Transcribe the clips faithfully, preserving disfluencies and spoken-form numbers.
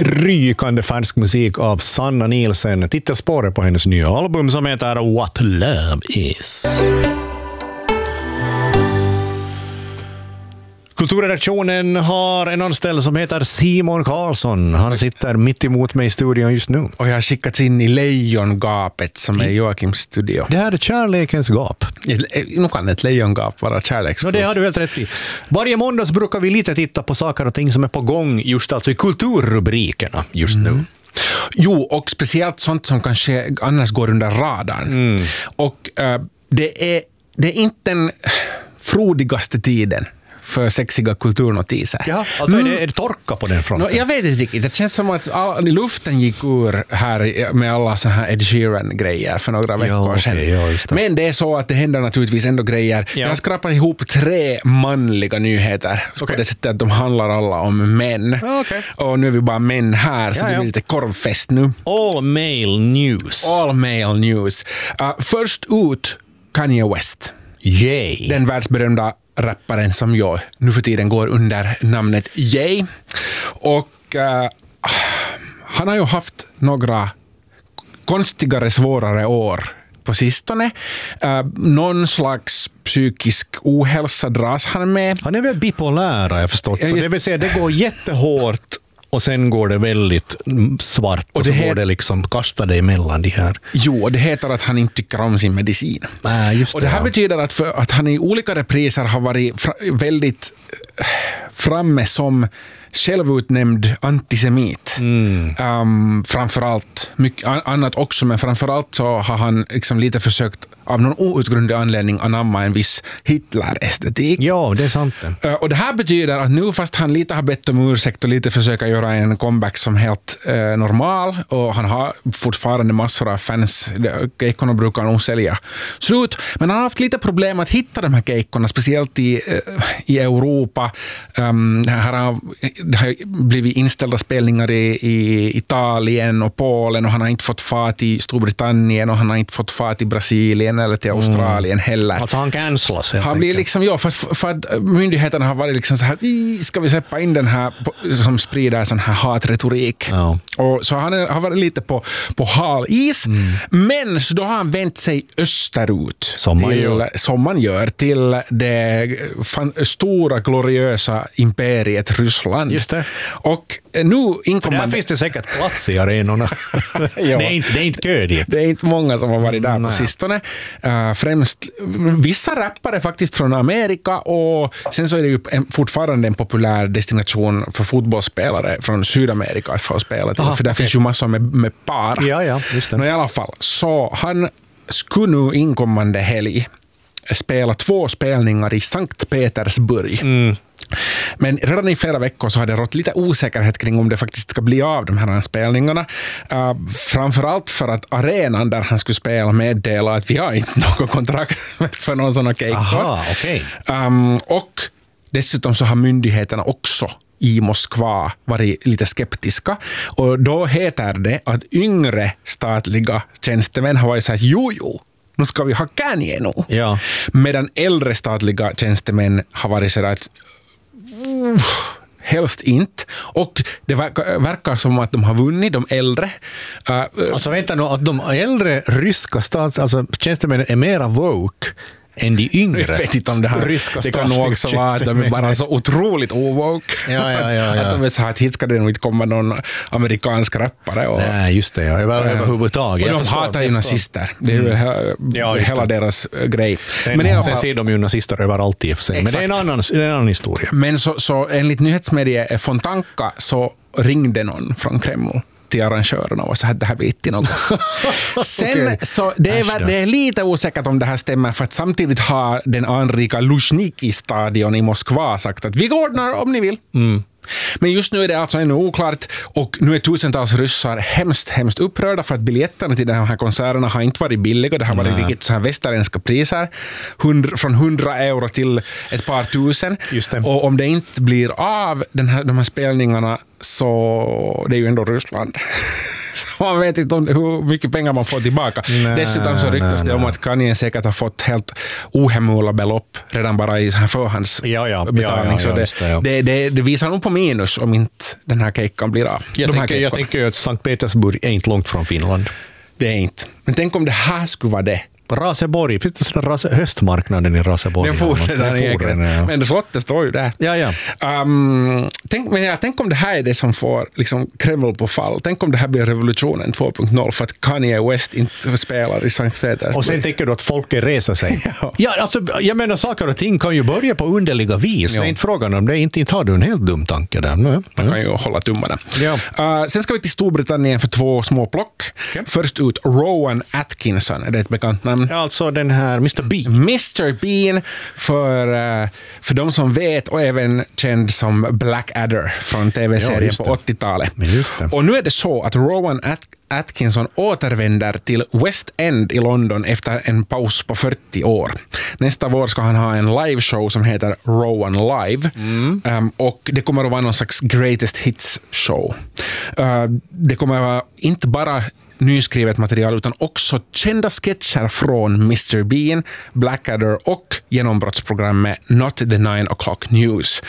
rykande färsk musik av Sanna Nielsen. Titelspåret på hennes nya album som heter What Love Is. Kulturredaktionen har en anställd som heter Simon Karlsson. Han sitter mitt emot mig i studion just nu. Och jag har skickats in i lejongapet som är Joakims studio. Det här är kärlekens gap. Nu kan ett lejongap vara kärleksfullt. Ja, det har du helt rätt i. Varje måndag så brukar vi lite titta på saker och ting som är på gång just alltså i kulturrubrikerna just mm. nu. Jo, och speciellt sånt som kanske annars går under radarn. Mm. Och uh, det, är, det är inte den frodigaste tiden för sexiga kulturnotiser. Ja, alltså mm. är, det, är det torka på den fronten? No, jag vet inte riktigt. Det känns som att all, luften gick ur här med alla såna här Ed Sheeran-grejer för några veckor ja, okay, sedan. Ja, det. Men det är så att det händer naturligtvis ändå grejer. Ja. Jag har skrapat ihop tre manliga nyheter. Okay. På det sättet att de handlar alla om män. Okay. Och nu är vi bara män här, så ja, det blir ja. lite korvfest nu. All male news. All male news. Uh, först ut Kanye West. Yay. Den världsberömda rapparen som jag nu för tiden går under namnet Ye. Och uh, han har ju haft några konstigare, svårare år på sistone. Uh, någon slags psykisk ohälsa dras han med. Han är väl bipolär, jag förstått. Så det vill säga, det går jättehårt och sen går det väldigt svart och, och så het- går det liksom kasta det emellan de här. Jo, det heter att han inte tycker om sin medicin. Äh, just det, och det här ja. betyder att, för, att han i olika repriser har varit fra- väldigt framme som självutnämnd antisemit. Mm. Um, framförallt, mycket annat också, men framförallt så har han liksom lite försökt av någon outgrundlig anledning anamma en viss Hitler-estetik. Ja, det är sant. Uh, och det här betyder att nu fast han lite har bett om ursäkt och lite försöker göra en comeback som helt uh, normal, och han har fortfarande massor av fans, keikorna brukar nog sälja slut, men han har haft lite problem att hitta de här keikorna, speciellt i, uh, i Europa. Um, här har Det har blivit inställda spelningar i, i Italien och Polen, och han har inte fått fart i Storbritannien, och han har inte fått fart i Brasilien eller till Australien mm. heller. Alltså han cancelas. Han blir liksom, ja, för, för att myndigheterna har varit liksom så här, ska vi släppa in den här som sprider sån här hatretorik. Ja. Och så han är, har varit lite på, på hal is, mm. men så då har han vänt sig österut. Som man till, gör. Som man gör till det fan, stora, gloriösa imperiet Ryssland. Just det. Och nu inkommer... Där finns det säkert plats i arenorna. det, är inte, det är inte kö dit. Det är inte många som har varit där på sistone. Uh, främst vissa rappare faktiskt från Amerika, och sen så är det ju en, fortfarande en populär destination för fotbollsspelare från Sydamerika att få spela till. Aha, för där okay. finns ju massor med, med par. Ja, ja, just det. Men i alla fall, så han skulle nu inkommande helg spela två spelningar i Sankt Petersburg. Mm. Men redan i flera veckor så har det rått lite osäkerhet kring om det faktiskt ska bli av de här spelningarna. Uh, framförallt för att arenan där han skulle spela meddelar att vi har inte någon kontrakt för någon sån okej. Aha, okej. Okay. Um, och dessutom så har myndigheterna också i Moskva varit lite skeptiska, och då heter det att yngre statliga tjänstemän har varit så här, jo jo, nu ska vi ha Kanye nu. Ja. Medan äldre statliga tjänstemän har varit så att uh, helst inte. Och det verkar, verkar som att de har vunnit, de äldre. Uh, alltså vänta nu, att de äldre ryska stats, alltså tjänstemännen är mera woke än de yngre. Jag vet inte om det här. Det kan nog också vara att de är bara så otroligt owoke. Ja, ja, ja, ja. Att de är så här att hit ska det nog inte komma någon amerikansk rappare. Och, nej, just det. Ja. Överhuvudtaget. Och de förstår, hatar ju nazister. Det är ju mm. ja, hela deras grej. Sen, men i alla fall, sen ser de ju nazister överallt i och för sig. Men det är en annan, det är en annan historia. Men så, så enligt nyhetsmediet Fontanka så ringde någon från Kreml till arrangörerna och så att det här blir inte något. Sen okay. så det är, det är lite osäkert om det här stämmer, för att samtidigt har den anrika Luzhniki-stadion i Moskva sagt att vi ordnar om ni vill. Mm. Men just nu är det alltså ännu oklart, och nu är tusentals ryssar hemskt, hemskt upprörda för att biljetterna till de här konserterna har inte varit billiga. Det har varit riktigt så här västerländska priser, hundra, från hundra euro till ett par tusen. Just det. Och om det inte blir av den här, de här spelningarna, så det är ju ändå Ryssland. man vet inte om hur mycket pengar man får tillbaka. Nej, dessutom så ryktas nej, det om att Kanye säkert har fått helt ohemula belopp redan bara i förhandsbetalning. Ja, ja, ja, ja, så det, det, ja. det, det, det visar nog på minus om inte den här kejkan blir av. Jag, tänker, jag tänker att Sankt Petersburg är inte långt från Finland. Det är inte. Men tänk om det här skulle vara det. Raseborg, finns det sådana rase, höstmarknaden i Raseborg? Den for redan egentligen. Ja. Men det slottet står ju där. Ja, ja. Um, tänk, men ja, tänk om det här är det som får liksom, Kreml på fall. Tänk om det här blir revolutionen två punkt noll för att Kanye West inte spelar i Sankt Petersburg. Och sen tänker du att folket reser sig. ja. ja, alltså, jag menar, saker och ting kan ju börja på underliga vis. Ja. Det är inte frågan om det. Inte, inte har du en helt dum tanke där. Nej. Man kan ju hålla tummarna. Ja. Uh, sen ska vi till Storbritannien för två små plock. Okay. Först ut Rowan Atkinson. Är det ett bekant namn? Ja, alltså den här mister Bean. mister Bean för, uh, för de som vet och även känd som Blackadder från tv-serien ja, på åttiotalet. Och nu är det så att Rowan At- Atkinson återvänder till West End i London efter en paus på fyrtio år. Nästa vår ska han ha en liveshow som heter Rowan Live. Mm. Um, och det kommer att vara någon slags greatest hits show. Uh, det kommer att vara inte bara nyskrivet material utan också kända sketcher från mister Bean, Blackadder och genombrottsprogrammet Not the Nine O'Clock News.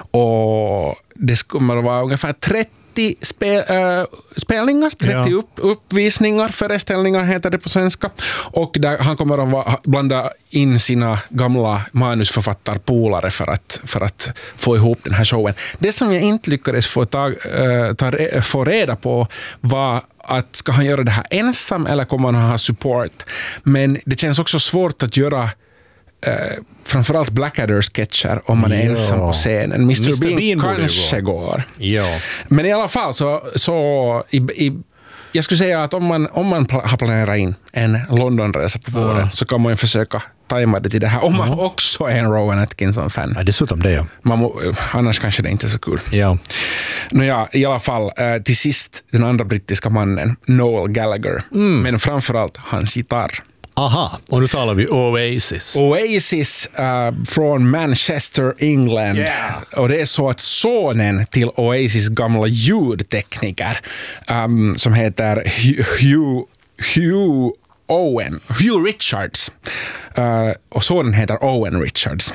Och det kommer att vara ungefär trettio Spel, äh, spelningar, trettio ja. upp, uppvisningar, föreställningar heter det på svenska. Och där han kommer att vara, blanda in sina gamla manusförfattarpolare för att, för att få ihop den här showen. Det som jag inte lyckades få, ta, äh, ta, få reda på var att ska han göra det här ensam eller kommer han ha support? Men det känns också svårt att göra Uh, framförallt Blackadder-sketcher om man är ja. ensam på scenen. mister mister Bean, Bean kanske går. Ja. Men i alla fall så, så i, i, jag skulle säga att om man, om man pl- har planerat in en Londonresa på våren ja. så kan man ju försöka tajma det till det här. Om man ja. också är en Rowan Atkinson-fan. Ja, dessutom det, ja. Man må, annars kanske det inte är så kul. Ja. Nåja, i alla fall uh, till sist den andra brittiska mannen, Noel Gallagher. Mm. Men framförallt hans gitarr. Aha, och nu talar vi Oasis. Oasis uh, från Manchester, England. Yeah. Och det är så att sonen till Oasis gamla ljudtekniker um, som heter Hugh, Hugh Owen, Hugh Richards. Uh, och sonen heter Owen Richards.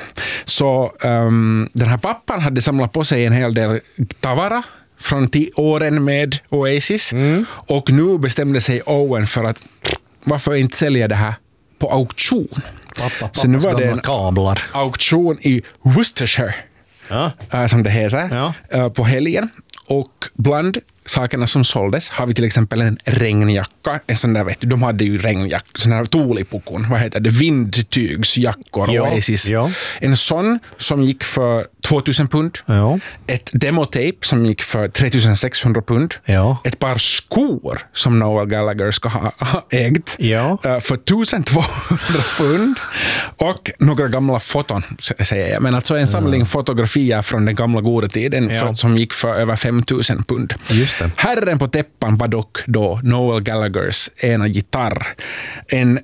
Så um, den här pappan hade samlat på sig en hel del tavara från tio åren med Oasis. Mm. Och nu bestämde sig Owen för att varför inte sälja det här på auktion? Pappa, så nu var det en kablar. auktion i Worcestershire, ja. äh, som det heter, ja. äh, på helgen. Och bland sakerna som såldes har vi till exempel en regnjacka. En sån där, vet du, de hade ju regnjacka, sån här tuulipukon, vad heter det, vindtygsjackor, ja. Oasis. Ja. En sån som gick för tvåtusen pund. Ja. Ett demotape som gick för tretusen sexhundra pund. Ja. Ett par skor som Noel Gallagher ska ha, ha ägt ja. uh, för tusen tvåhundra pund. Och några gamla foton, säger jag. Men alltså en samling ja. fotografier från den gamla goda tiden ja. för, som gick för över femtusen pund. Just det. Herren på täppan var dock då Noel Gallaghers ena gitarr. En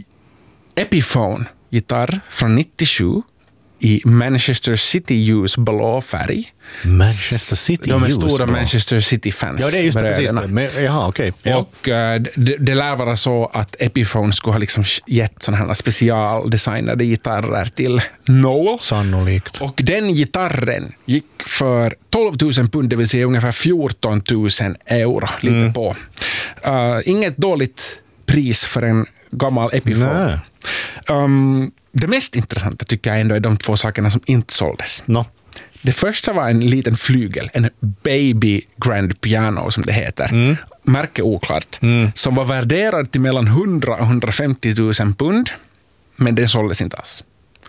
Epiphone-gitarr från nittiosju i Manchester City ljus blå färg. Manchester City De är ljus stora blå. Manchester City-fans. Ja, det är just det, precis det. Men, jaha, okej. Okay. Ja. Och uh, det, det lär vara så att Epiphone skulle ha liksom gett sådana här specialdesignade gitarrer till Noel. Sannolikt. Och den gitarren gick för tolvtusen pund, det vill säga ungefär fjorton tusen euro. Lite mm. på. Uh, inget dåligt pris för en gammal Epiphone. Um, det mest intressanta tycker jag ändå är de två sakerna som inte såldes. No. Det första var en liten flygel, en baby grand piano som det heter. Mm. Märke oklart. Mm. Som var värderad till mellan hundra och hundrafemtio tusen pund. Men den såldes inte alls.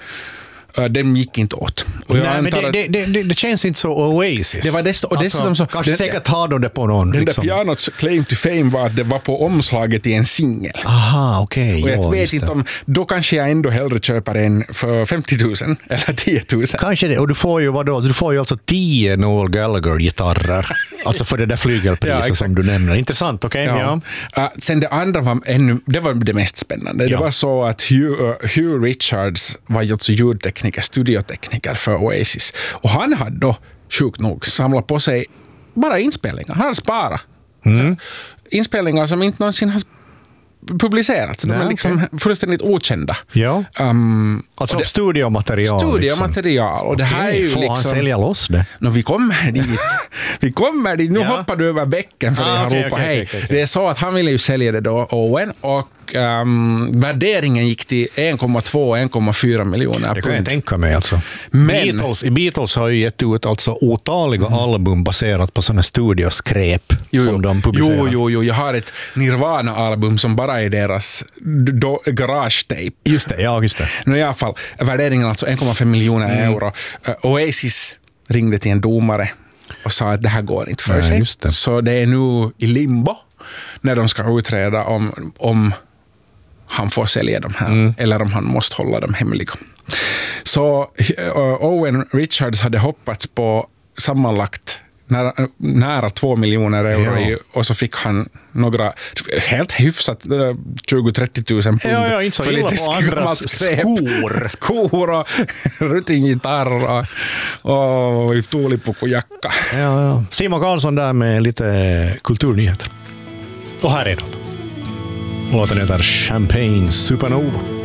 Den gick inte åt. Och Nej, men det, det, det, det, det känns inte så Oasis. Det var dess, och dessutom alltså, så, kanske den, säkert har de det på någon. Den liksom. där pianots claim to fame var att det var på omslaget i en singel. Aha, okej. Okay, och jag jo, vet inte om, då kanske jag ändå hellre köper en för femtio tusen eller tio tusen. Kanske det, och du får ju vadå? Du får ju alltså tio Noel Gallagher-gitarrer. Alltså för det där flygelpriset ja, som du nämner. Intressant, okej. Okay? Ja. Ja. Uh, sen det andra var ännu, det var det mest spännande. Ja. Det var så att Hugh, uh, Hugh Richards var alltså ljudtekniker, studiotekniker för Oasis. Och han hade då, sjukt nog, samlat på sig bara inspelningar. Han hade sparat. Mm. inspelningar som inte någonsin har publicerats. De Nej, är liksom okay. fullständigt okända. Ja. Um, alltså det, studiomaterial. Studiomaterial. Liksom. Och det här är ju Får liksom, han sälja loss det? No, vi kommer dit. vi kommer dit. Nu ja. hoppar du över bäcken för ah, det jag okay, ropar okay, hej. Okay, okay. Det är så att han ville ju sälja det då, Owen, och um, värderingen gick till en komma två till en komma fyra miljoner. Det kan jag tänka mig alltså. Men, Beatles, Beatles har ju gett ut alltså otaliga mm. album baserat på sådana studioskräp jo, som jo. de publicerar. Jo, jo, jo. Jag har ett Nirvana-album som bara är deras do- garage-tape. Just det, ja just det. No, i alla fall, värderingen alltså en komma fem miljoner mm. euro. Uh, Oasis ringde till en domare och sa att det här går inte för sig. Ja, så det är nu i limbo när de ska utreda om, om han får sälja dem här mm. eller om han måste hålla dem hemliga. Så uh, Owen Richards hade hoppats på sammanlagt nära, nära två miljoner euro ja. i, och så fick han några helt hyfsat tjugo till trettio tusen pund ja, ja, inte så för lite skrummalt skor. skor och rutingitarr och, och tuulipukujacka. Ja, ja. Simon Karlsson där med lite kulturnyheter. Och här är de. Låten heter Champagne Supernova.